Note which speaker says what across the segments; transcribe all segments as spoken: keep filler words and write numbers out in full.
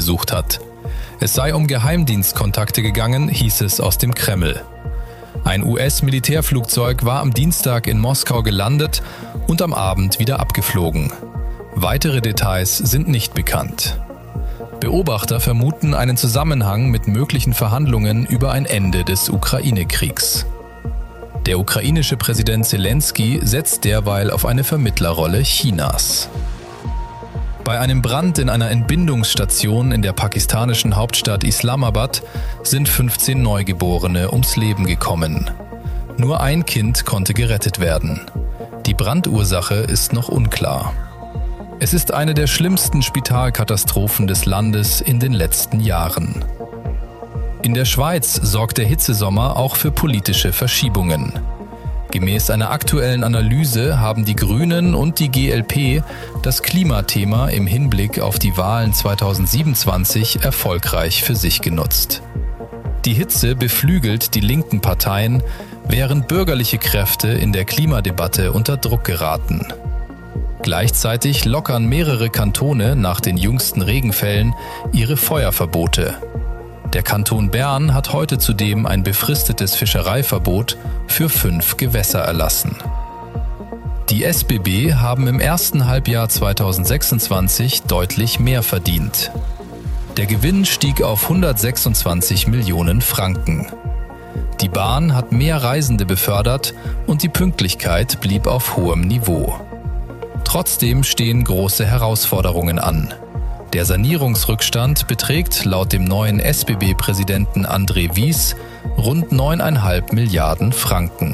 Speaker 1: besucht hat. Es sei um Geheimdienstkontakte gegangen, hieß es aus dem Kreml. Ein U S-Militärflugzeug war am Dienstag in Moskau gelandet und am Abend wieder abgeflogen. Weitere Details sind nicht bekannt. Beobachter vermuten einen Zusammenhang mit möglichen Verhandlungen über ein Ende des Ukraine-Kriegs. Der ukrainische Präsident Zelensky setzt derweil auf eine Vermittlerrolle Chinas. Bei einem Brand in einer Entbindungsstation in der pakistanischen Hauptstadt Islamabad sind fünfzehn Neugeborene ums Leben gekommen. Nur ein Kind konnte gerettet werden. Die Brandursache ist noch unklar. Es ist eine der schlimmsten Spitalkatastrophen des Landes in den letzten Jahren. In der Schweiz sorgt der Hitzesommer auch für politische Verschiebungen. Gemäß einer aktuellen Analyse haben die Grünen und die G L P das Klimathema im Hinblick auf die Wahlen zweitausendsiebenundzwanzig erfolgreich für sich genutzt. Die Hitze beflügelt die linken Parteien, während bürgerliche Kräfte in der Klimadebatte unter Druck geraten. Gleichzeitig lockern mehrere Kantone nach den jüngsten Regenfällen ihre Feuerverbote. Der Kanton Bern hat heute zudem ein befristetes Fischereiverbot für fünf Gewässer erlassen. Die S B B haben im ersten Halbjahr zweitausendsechsundzwanzig deutlich mehr verdient. Der Gewinn stieg auf hundertsechsundzwanzig Millionen Franken. Die Bahn hat mehr Reisende befördert und die Pünktlichkeit blieb auf hohem Niveau. Trotzdem stehen große Herausforderungen an. Der Sanierungsrückstand beträgt laut dem neuen S B B-Präsidenten André Wyss rund neuneinhalb Milliarden Franken.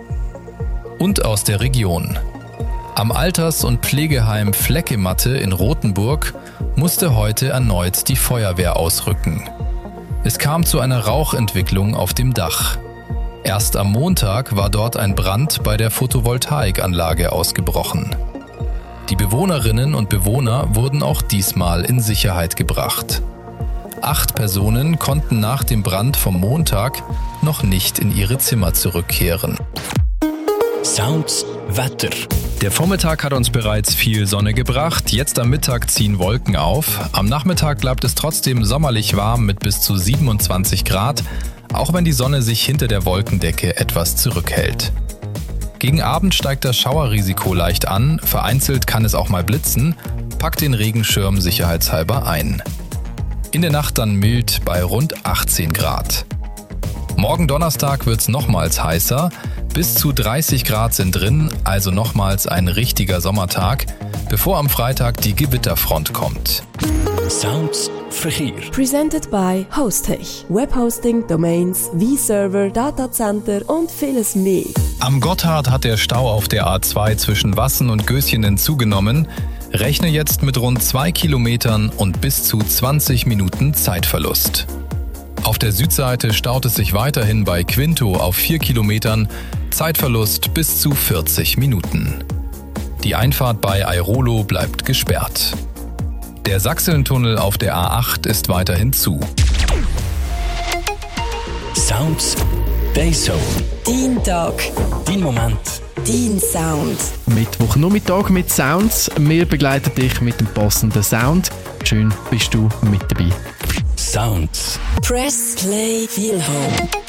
Speaker 1: Und aus der Region. Am Alters- und Pflegeheim Fleckematte in Rothenburg musste heute erneut die Feuerwehr ausrücken. Es kam zu einer Rauchentwicklung auf dem Dach. Erst am Montag war dort ein Brand bei der Photovoltaikanlage ausgebrochen. Die Bewohnerinnen und Bewohner wurden auch diesmal in Sicherheit gebracht. Acht Personen konnten nach dem Brand vom Montag noch nicht in ihre Zimmer zurückkehren.
Speaker 2: Sounds Wetter.
Speaker 1: Der Vormittag hat uns bereits viel Sonne gebracht, jetzt am Mittag ziehen Wolken auf. Am Nachmittag bleibt es trotzdem sommerlich warm mit bis zu siebenundzwanzig Grad, auch wenn die Sonne sich hinter der Wolkendecke etwas zurückhält. Gegen Abend steigt das Schauerrisiko leicht an, vereinzelt kann es auch mal blitzen, packt den Regenschirm sicherheitshalber ein. In der Nacht dann mild bei rund achtzehn Grad. Morgen Donnerstag wird's nochmals heißer, bis zu dreißig Grad sind drin, also nochmals ein richtiger Sommertag, bevor am Freitag die Gewitterfront kommt.
Speaker 2: Sounds Verkehr.
Speaker 3: Presented by Hostech. Webhosting, Domains, V-Server, Datacenter und vieles mehr.
Speaker 1: Am Gotthard hat der Stau auf der A zwei zwischen Wassen und Gößjenen zugenommen. Rechne jetzt mit rund zwei Kilometern und bis zu zwanzig Minuten Zeitverlust. Auf der Südseite staut es sich weiterhin bei Quinto auf vier Kilometern, Zeitverlust bis zu vierzig Minuten. Die Einfahrt bei Airolo bleibt gesperrt. Der Sachsentunnel auf der A acht ist weiterhin zu.
Speaker 2: Sounds Dayzone.
Speaker 3: Dein Tag.
Speaker 2: Dein Moment.
Speaker 3: Dein Sound.
Speaker 4: Mittwochnachmittag mit Sounds. Wir begleiten dich mit dem passenden Sound. Schön bist du mit dabei.
Speaker 2: Sounds.
Speaker 3: Press Play Feel Home.